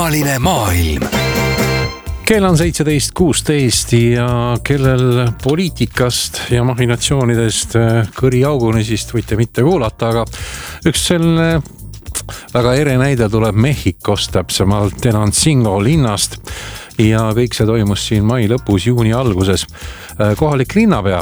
Kummaline maailm. Kell on 17.16 ja kellel poliitikast ja mahhinatsioonidest kõriauguni, siis võite mitte kuulata, aga üks selline väga ere näide tuleb Mehhikost, täpsemalt Tenancingo linnast ja kõik see toimus siin mai lõpus, juuni alguses. Kohalik linnapea,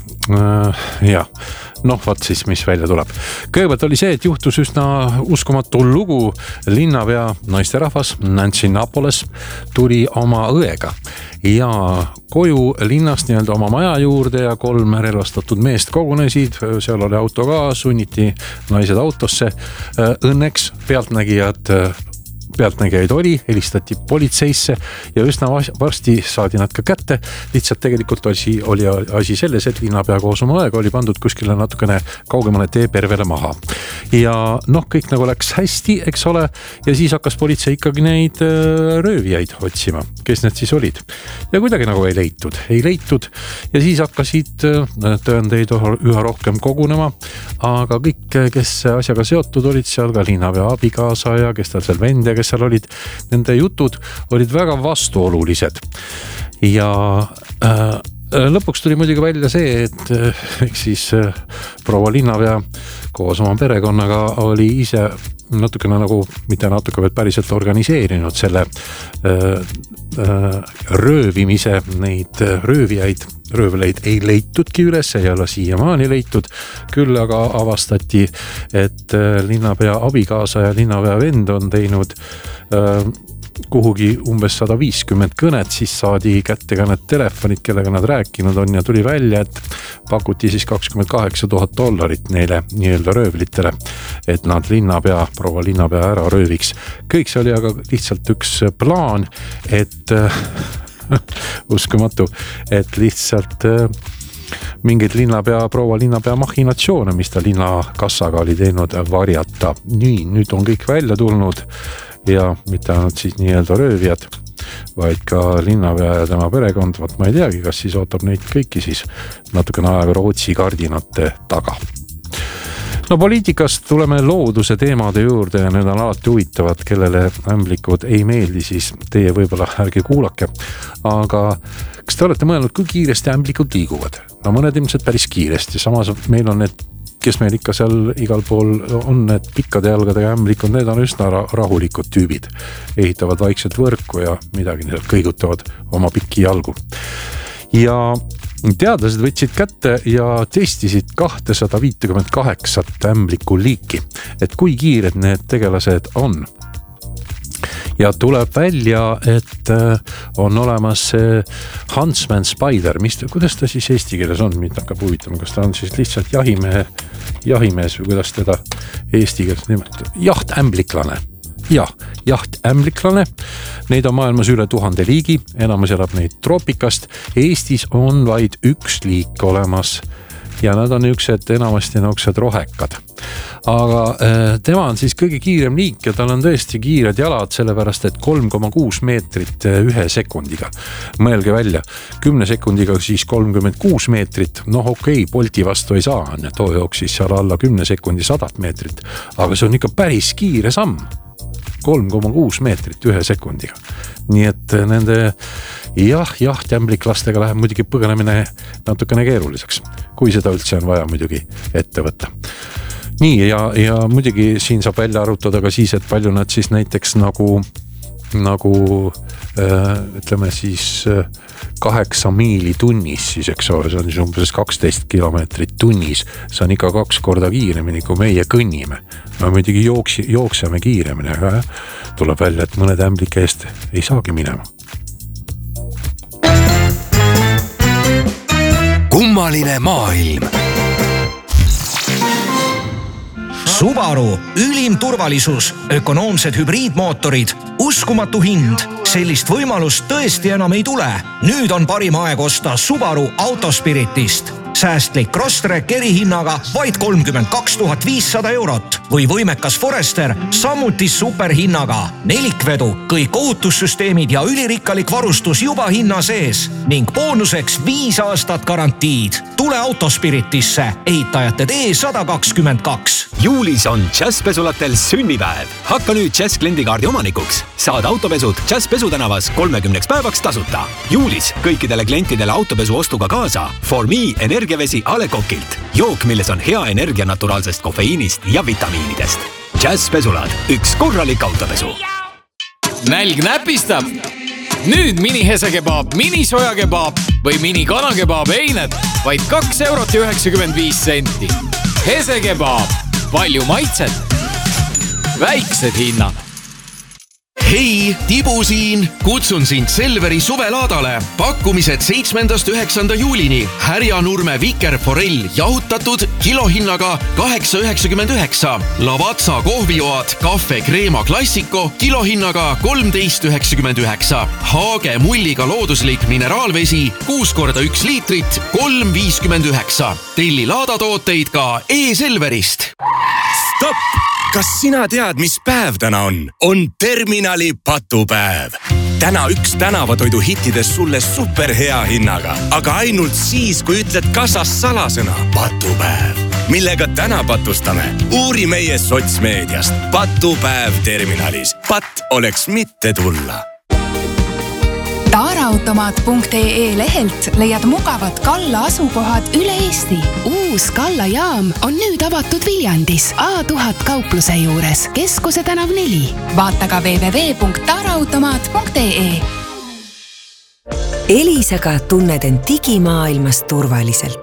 vaat siis, mis välja tuleb. Kõigepealt oli see, et juhtus üsna uskumatu lugu. Linnapea naisterahvas Nancy Napoles tuli oma õega ja koju linnast nii-öelda oma maja juurde ja 3 relvastatud meest kogunesid. Seal oli auto ka, sunniti naised autosse. Õnneks pealtnägijaid oli, helistati politseisse ja üsna varsti saadi nad ka kätte. Lihtsalt tegelikult oli asi selles, et linnapea koos oma õega oli pandud kuskile natukene kaugemale teepervele maha. Ja kõik nagu läks hästi, eks ole, ja siis hakkas politsei ikkagi neid röövijaid otsima, kes need siis olid. Ja kuidagi nagu ei leitud ja siis hakkasid tõendeid üha rohkem kogunema, aga kõik, kes asjaga seotud olid seal, ka linnapea abikaasa ja kes tal seal vend ja kes seal olid, nende jutud olid väga vastuolulised. Ja lõpuks tuli muidugi välja see, et siis proua linnapea koos oma perekonnaga oli ise natukene nagu, mitte natuke, vaid päriselt organiseerinud selle röövimise. Neid röövleid ei leitudki üles, ei ole siiamaani leitud. Küll aga avastati, et linnapea abikaasa ja linnapea vend on teinud kuhugi umbes 150 kõnet, siis saadi kätte ka need telefonid, kellega nad rääkinud on ja tuli välja, et pakuti siis $28,000 neile nii-öelda röövlitele, et nad proua linnapea ära rööviks. Kõik see oli aga lihtsalt üks plaan, et uskumatu, et lihtsalt mingeid proua linnapea mahhinatsioone, mis ta linnakassaga oli teinud, varjata. Nii, nüüd on kõik välja tulnud ja mitte ainult siis nii-öelda röövijad, vaid ka linnapea ja tema perekond. Vaat ma ei teagi, kas siis ootab neid kõiki siis natukene aega Rootsi kardinate taga. Poliitikast tuleme looduse teemade juurde ja need on alati huvitavad, kellele ämblikud ei meeldi, siis teie võib-olla ärge kuulake. Aga kas te olete mõelnud, kui kiiresti ämblikud liiguvad? Mõned ilmselt päris kiiresti, samas meil on need, kes meil ikka seal igal pool on, need pikkade jalgadega ämblikud, need on üsna rahulikud tüübid. Ehitavad vaikselt võrku ja midagi kõigutavad oma pikki jalgu. Ja teadlased võtsid kätte ja testisid 258 ämbliku liiki, et kui kiired need tegelased on. Ja tuleb välja, et on olemas Huntsman Spider, kuidas ta siis eesti keeles on, mida hakkab huvitama, kas ta on siis lihtsalt jahimees või kuidas teda eesti keeles nimetada, jahtämbliklane. Jahtämbliklane, neid on maailmas üle 1000 liigi, enamus elab neid troopikast. Eestis on vaid üks liik olemas ja nad on enamasti nüksed rohekad. Aga tema on siis kõige kiirem liik ja tal on tõesti kiired jalad, sellepärast et 3,6 meetrit 1 sekundiga. Mõelge välja, 10 sekundiga siis 36 meetrit. Okei, Bolti vastu ei saa, too jooksis seal alla 10 sekundi 100 meetrit, aga see on ikka päris kiire samm. 3,6 meetrit 1 sekundiga. Nii et nende jahtämbliklastega läheb muidugi põgenemine natukene keeruliseks, kui seda üldse on vaja muidugi ette võtta. Nii ja muidugi siin saab välja arutada ka siis, et palju nad siis näiteks nagu ütleme siis 8 miili tunnis siis, eks ole, see on siis umbes 12 kilomeetrit tunnis. See on ikka 2 korda kiiremini, kui meie kõnnime. Me muidugi jookseme kiiremini, aga tuleb välja, et mõned ämblike eest ei saagi minema. Kummaline maailm. Subaru, ülim turvalisus, ökonoomsed hübriidmootorid, uskumatu hind. Sellist võimalust tõesti enam ei tule. Nüüd on parim aeg osta Subaru Autospiritist. Säästlik Crosstrek erihinnaga vaid 32 500 € või võimekas Forester samuti superhinnaga. Nelikvedu, kõik ohutussüsteemid ja ülirikkalik varustus juba hinna sees ning boonuseks 5 aastat garantiid. Tule Autospiritisse, ehitajate tee 122. Juulis on Jazzpesulatel sünnipäev. Hakka nüüd Jazz kliendikaardi omanikuks. Saad autopesud Jazz Pesutänavas 30 päevaks tasuta. Juulis kõikidele klientidele autopesu ostuga kaasa For Me energiavesi A. Le Coqilt. Jook, milles on hea energia naturaalsest kofeiinist ja vitamiinidest. Jazzpesulad, üks korralik autopesu. Nälg näpistab. Nüüd mini-hesekebaab, mini-sojakebaab või mini-kanakebaab eined vaid 2,95 €. Hesekebaab. Palju maitset. Väiksed hinnad. Hei, Tibu siin! Kutsun sind Selveri suvelaadale. Pakkumised 7.–9. juulini. Härjanurme vikerforell jahutatud kilohinnaga 8,99. Lavazza kohvijoad Cafe Crema Classico kilohinnaga 13,99. Haage mulliga looduslik mineraalvesi 6x1 liitrit 3,59. Telli laadatooteid ka e-Selverist. Stopp! Kas sina tead, mis päev täna on? On Terminali patupäev. Täna üks tänavatoidu hittides sulle superhea hinnaga, aga ainult siis, kui ütled kassas salasõna patupäev. Millega täna patustame? Uuri meie sotsmeediast. Patupäev Terminalis. Pat oleks mitte tulla. Taaraautomaat.ee lehelt leiad mugavad Kalla asukohad üle Eesti. Uus Kalla jaam on nüüd avatud Viljandis A1000 kaupluse juures, Keskuse tänav 4. Vaata ka www.taaraautomaat.ee. Elisaga tunned end digimaailmas turvaliselt.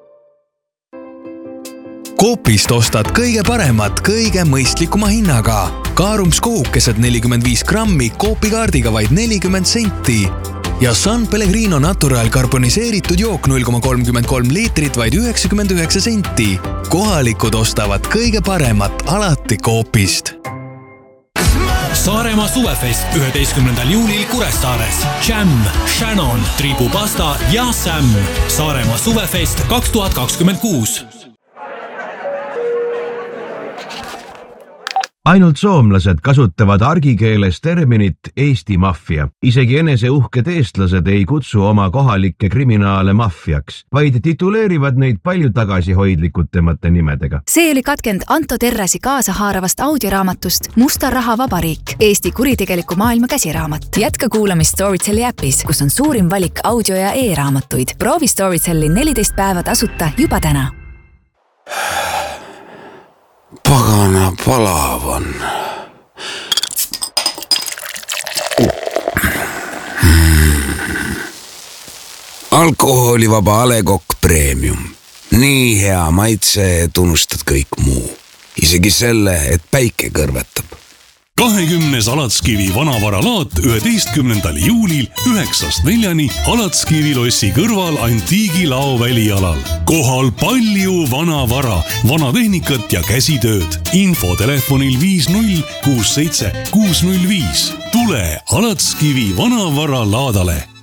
Coopist ostad kõige paremat, kõige mõistlikuma hinnaga. Kaarums kohukesed 45 grammi Coopi kaardiga vaid 40 senti. Ja San Pellegrino Natural karboniseeritud jook 0,33 liitrit vaid 99 senti. Kohalikud ostavad kõige paremat alati Coopist. Saaremaa suvefest 11. juulil Kuressaares. Jam, Shannon, Tribupasta ja Sam. Saaremaa suvefest 2026. Ainult soomlased kasutavad argikeeles terminit Eesti maffia. Isegi eneseuhked eestlased ei kutsu oma kohalikke kriminaale maffiaks, vaid tituleerivad neid palju tagasihoidlikutemate nimedega. See oli katkend Anto Terrasi kaasahaaravast audioraamatust Musta raha vabariik, Eesti kuritegeliku maailma käsiraamat. Jätka kuulamist Storytelli äpis, kus on suurim valik audio- ja e-raamatuid. Proovi Storytelli 14 päeva tasuta juba täna. Pagana palav on. Alkoholivaba A. Le Coq Premium. Nii hea maitse, tunnustad kõik muu. Isegi selle, et päike kõrvetab. 20. Alatskivi vanavaralaat 11. juulil 9-4 Alatskivi lossi kõrval Antiigilao välialal. Kohal palju vanavara, vanatehnikat ja käsitööd. Info telefonil 50 67 605. Tule Alatskivi vanavara laadale.